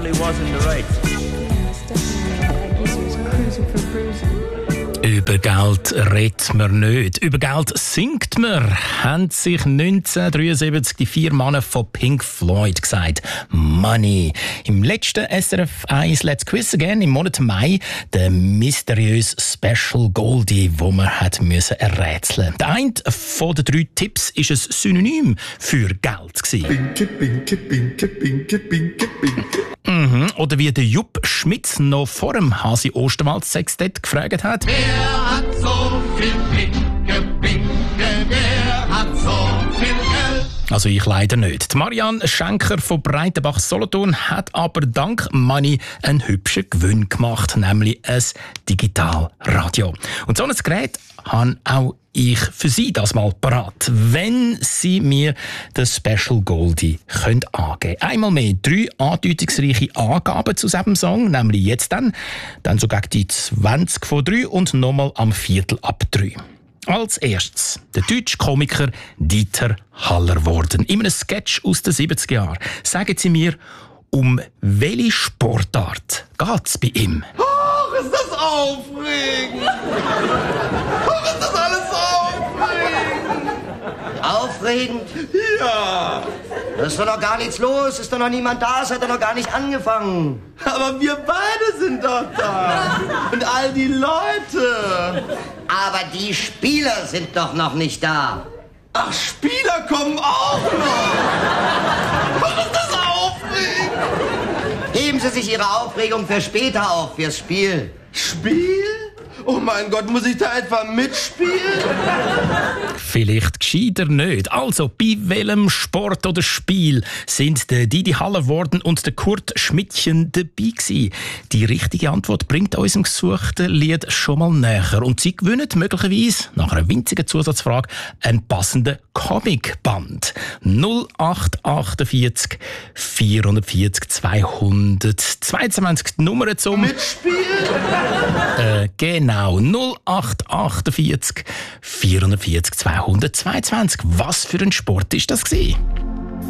Über Geld redet man nicht. Über Geld singt man, haben sich 1973 die 4 Männer von Pink Floyd gesagt. Money. Im letzten SRF 1 Let's Quiz Again im Monat Mai der mysteriöse Special Goldie, wo man hat müssen errätseln. Der eine von den 3 Tipps ist ein Synonym für Geld gewesen. Binke, binke, binke, binke, binke, binke. Oder wie der Jupp Schmitz noch vor dem Hasi Osterwald Sextett gefragt hat. Wer hat so viel Pinke, Pinke, wer hat so viel Geld? Also ich leider nicht. Die Marianne Schenker von Breitenbach-Solothurn hat aber dank Money einen hübschen Gewinn gemacht, nämlich ein Digitalradio. Und so ein Gerät habe auch ich für Sie das mal parat, wenn Sie mir das Special Goldie angeben können. Einmal mehr 3 andeutungsreiche Angaben zu diesem Song, nämlich jetzt dann so gegen die 20 vor 3 und nochmal am 3:15. Als erstes der deutsche Komiker Dieter Hallervorden. In einem Sketch aus den 70er Jahren. Sagen Sie mir, um welche Sportart geht es bei ihm? Ach, ist das aufregend! Ach, ist das alles aufregend! Aufregend? Ja! Da ist doch noch gar nichts los, ist doch noch niemand da, es hat doch noch gar nicht angefangen. Aber wir beide sind doch da! Und all die Leute! Aber die Spieler sind doch noch nicht da. Ach, Spieler kommen auch noch! Ach, ist das aufregend! Heben Sie sich Ihre Aufregung für später auf, fürs Spiel. Spiel? Oh mein Gott, muss ich da etwa mitspielen? Vielleicht gescheiter nicht. Also, bei welchem Sport oder Spiel sind der Didi Hallervorden und der Kurt Schmidtchen dabei gewesen? Die richtige Antwort bringt unserem gesuchten Lied schon mal näher. Und Sie gewinnen möglicherweise, nach einer winzigen Zusatzfrage, einen passenden Comicband. 0848 440 222 die Nummer zum Mitspielen? Genau. 0848 440 222. Was für ein Sport ist das gewesen?